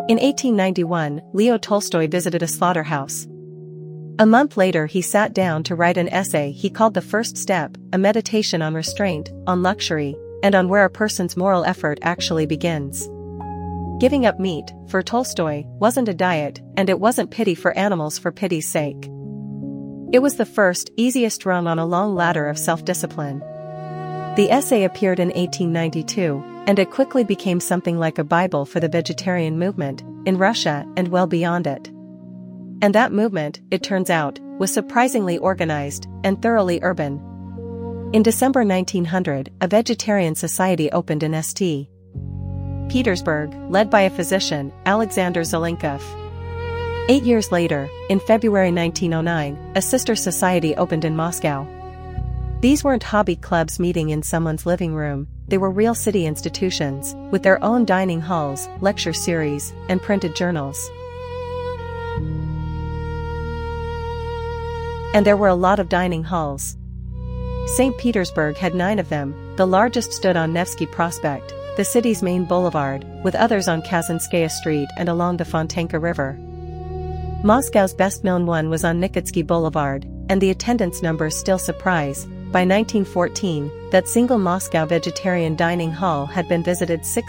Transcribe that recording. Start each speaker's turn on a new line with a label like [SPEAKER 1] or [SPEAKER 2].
[SPEAKER 1] In 1891, Leo Tolstoy visited a slaughterhouse. A month later he sat down to write an essay he called The First Step, a meditation on restraint, on luxury, and on where a person's moral effort actually begins. Giving up meat, for Tolstoy, wasn't a diet, and it wasn't pity for animals for pity's sake. It was the first, easiest rung on a long ladder of self-discipline. The essay appeared in 1892, and it quickly became something like a Bible for the vegetarian movement, in Russia and well beyond it. And that movement, it turns out, was surprisingly organized and thoroughly urban. In December 1900, a vegetarian society opened in St. Petersburg, led by a physician, Alexander Zelenkov. 8 years later, in February 1909, a sister society opened in Moscow. These weren't hobby clubs meeting in someone's living room, they were real city institutions, with their own dining halls, lecture series, and printed journals. And there were a lot of dining halls. St. Petersburg had 9 of them, the largest stood on Nevsky Prospect, the city's main boulevard, with others on Kazanskaya Street and along the Fontanka River. Moscow's best-known one was on Nikitsky Boulevard, and the attendance numbers still surprise. By 1914, that single Moscow vegetarian dining hall had been visited